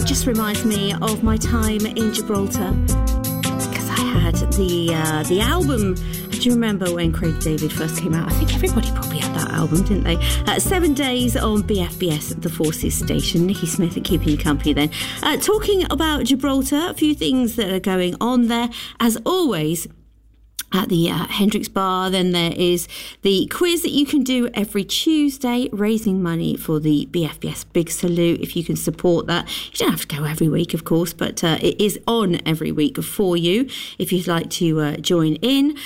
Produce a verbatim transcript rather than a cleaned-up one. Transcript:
just reminds me of my time in Gibraltar, because I had the uh, the album. Do you remember when Craig David first came out? I think everybody probably had that album, didn't they? Uh, seven days on B F B S, the Forces station. Nikki Smith at keeping you company then. Uh, talking about Gibraltar, a few things that are going on there. As always, at the uh, Hendricks Bar, then there is the quiz that you can do every Tuesday, raising money for the B F B S Big Salute. If you can support that, you don't have to go every week, of course, but uh, it is on every week for you if you'd like to uh, join in.